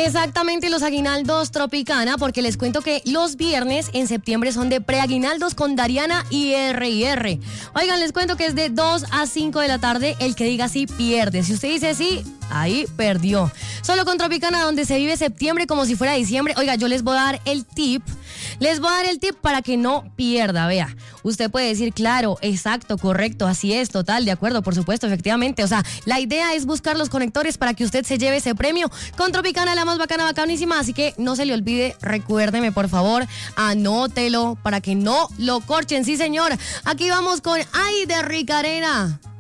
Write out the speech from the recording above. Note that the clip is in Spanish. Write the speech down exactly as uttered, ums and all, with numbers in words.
Exactamente, los aguinaldos Tropicana, porque les cuento que los viernes en septiembre son de preaguinaldos con Dariana y R y R. Oigan, les cuento que es de dos a cinco de la tarde, el que diga sí pierde. Si usted dice sí, ahí perdió. Solo con Tropicana, donde se vive septiembre como si fuera diciembre. Oiga, yo les voy a dar el tip, les voy a dar el tip para que no pierda, vea. Usted puede decir, claro, exacto, correcto, así es, total, de acuerdo, por supuesto, efectivamente. O sea, la idea es buscar los conectores para que usted se lleve ese premio con Tropicana, la más bacana, bacanísima. Así que no se le olvide, recuérdeme, por favor, anótelo para que no lo corchen. Sí, señor. Aquí vamos con Ay de Ricarena.